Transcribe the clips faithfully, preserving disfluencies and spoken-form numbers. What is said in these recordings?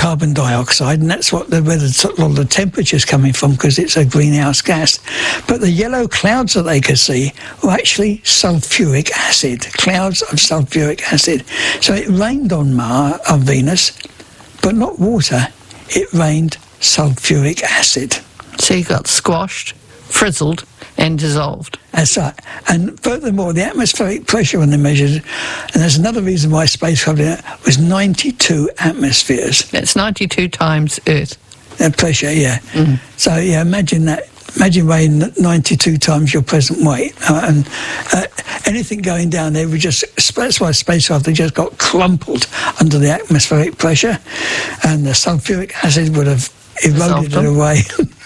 carbon dioxide, and that's what the, where the, a lot of the temperature's coming from, because it's a greenhouse gas. But the yellow clouds that they could see were actually sulfuric acid, clouds of sulfuric acid. So it rained on Mars, on Venus, but not water. It rained sulfuric acid. So you got squashed, frizzled, and dissolved. That's right. And furthermore, the atmospheric pressure when they measured, and there's another reason why spacecraft was ninety-two atmospheres. That's ninety-two times Earth. That pressure, yeah. Mm. So, yeah, imagine that. Imagine weighing ninety-two times your present weight. Uh, and uh, anything going down there, we just, that's why spacecraft, they just got crumpled under the atmospheric pressure, and the sulfuric acid would have eroded it away.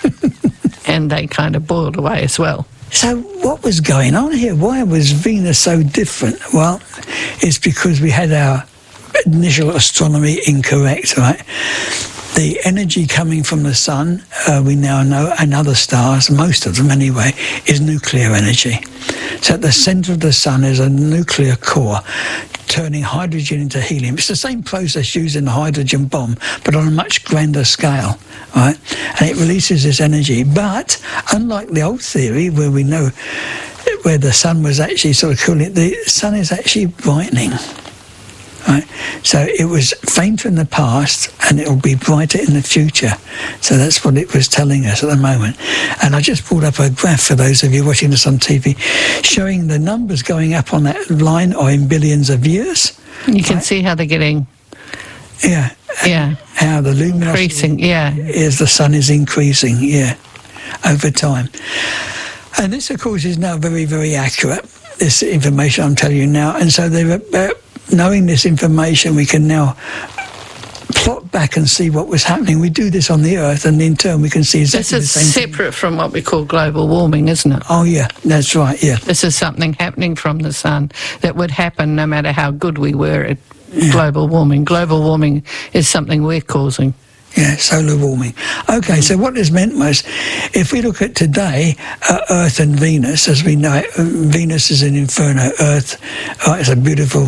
And they kind of boiled away as well. So what was going on here? Why was Venus so different? Well, it's because we had our initial astronomy incorrect, right? The energy coming from the sun, uh, we now know, and other stars, most of them anyway, is nuclear energy. So at the centre of the sun is a nuclear core, turning hydrogen into helium. It's the same process used in the hydrogen bomb, but on a much grander scale, right? And it releases this energy. But unlike the old theory, where we know where the sun was actually sort of cooling, the sun is actually brightening. Right? So it was fainter in the past, and it will be brighter in the future. So that's what it was telling us at the moment. And I just brought up a graph for those of you watching this on T V, showing the numbers going up on that line are in billions of years. You can right? see how they're getting... Yeah. Yeah. How the luminosity increasing, yeah. is the sun is increasing, yeah, over time. And this, of course, is now very, very accurate, this information I'm telling you now. And so they're... Uh, knowing this information, we can now plot back and see what was happening. We do this on the Earth, and in turn we can see exactly the same thing. This is separate from what we call global warming, isn't it? Oh, yeah, that's right, yeah. This is something happening from the sun that would happen no matter how good we were at yeah. global warming. Global warming is something we're causing. Yeah, solar warming. Okay, so what this meant was, if we look at today, uh, Earth and Venus, as we know it, Venus is an inferno, Earth uh, is a beautiful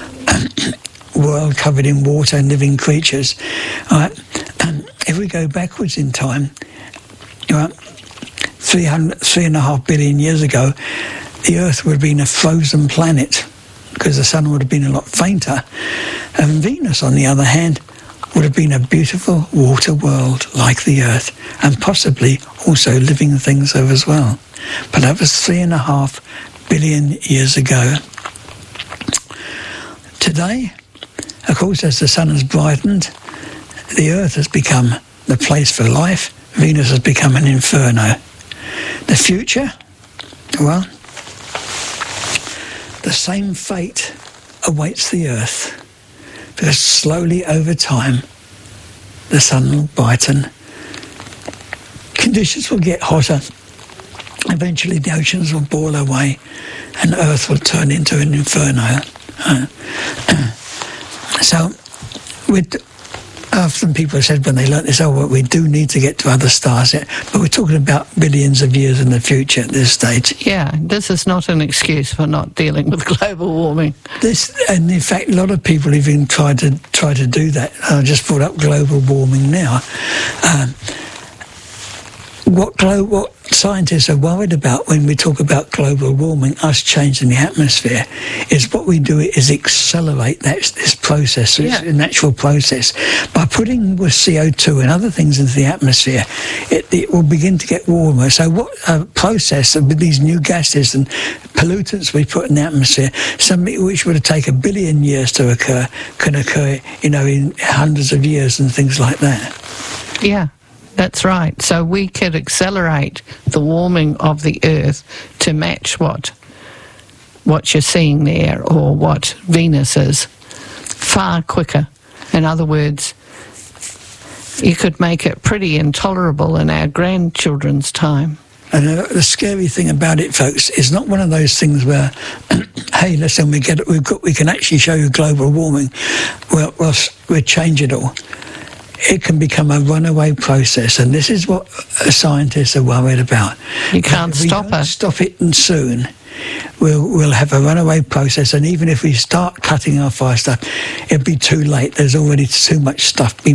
world covered in water and living creatures. Right? Um, if we go backwards in time, right, three hundred, three and a half billion years ago, the Earth would have been a frozen planet because the sun would have been a lot fainter. And Venus, on the other hand, would have been a beautiful water world like the Earth, and possibly also living things there as well. But that was three and a half billion years ago. Today, of course, as the sun has brightened, the Earth has become the place for life. Venus has become an inferno. The future, well, the same fate awaits the Earth, because slowly over time, the sun will brighten. Conditions will get hotter. Eventually the oceans will boil away, and Earth will turn into an inferno. Uh, so, with, often people have said when they learnt this, oh, well, we do need to get to other stars, but we're talking about billions of years in the future at this stage. Yeah, this is not an excuse for not dealing with global warming. This, and in fact, a lot of people even try to try to do that. I just brought up global warming now. Um, what glo- what scientists are worried about when we talk about global warming, us changing the atmosphere, is what we do is accelerate that, this process, this yeah. natural process. By putting with C O two and other things into the atmosphere, it, it will begin to get warmer. So what a process with these new gases and pollutants we put in the atmosphere, something which would have taken a billion years to occur, can occur, you know, in hundreds of years and things like that. Yeah. That's right. So we could accelerate the warming of the Earth to match what what you're seeing there, or what Venus is, far quicker. In other words, you could make it pretty intolerable in our grandchildren's time. And uh, the scary thing about it, folks, is not one of those things where, hey, listen, we get it, we've got, we can actually show you global warming. Well, we'll, we'll change it all. It can become a runaway process, and this is what scientists are worried about. You can't if we stop don't it. Stop it, and soon we'll we'll have a runaway process. And even if we start cutting our fire stuff, it'll be too late. There's already too much stuff being